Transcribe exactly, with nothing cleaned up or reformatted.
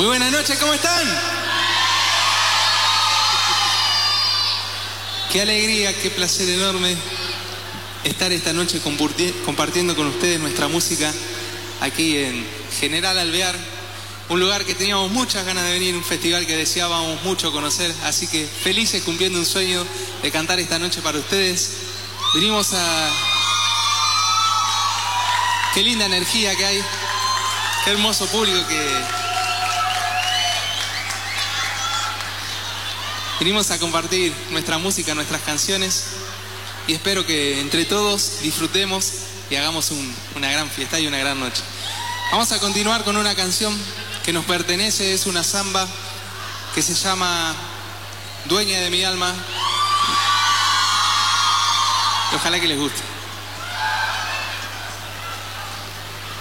Muy buenas noches, ¿cómo están? Qué alegría, qué placer enorme estar esta noche compartiendo con ustedes nuestra música aquí en General Alvear, un lugar que teníamos muchas ganas de venir, un festival que deseábamos mucho conocer, así que felices cumpliendo un sueño de cantar esta noche para ustedes. Venimos a... Qué linda energía que hay, qué hermoso público que... Venimos a compartir nuestra música, nuestras canciones y espero que entre todos disfrutemos y hagamos un, una gran fiesta y una gran noche. Vamos a continuar con una canción que nos pertenece, es una samba que se llama Dueña de mi alma y ojalá que les guste.